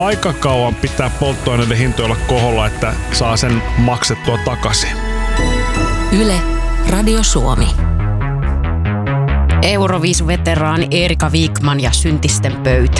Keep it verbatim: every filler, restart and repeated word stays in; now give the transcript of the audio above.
Aika kauan pitää polttoaineiden hintoja olla koholla, että saa sen maksettua takaisin. Yle, Radio Suomi. Euroviisu-veteraani Erika Wikman ja Syntisten pöytä.